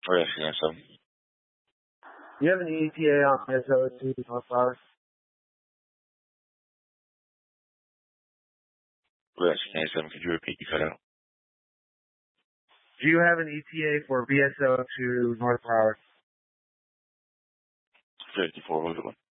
Yes, yes, so. Do you have an ETA on BSO2 North Broward? Yes, yes, so. Could you repeat? You cut out. Do you have an ETA for BSO to North Broward? 54, what was it?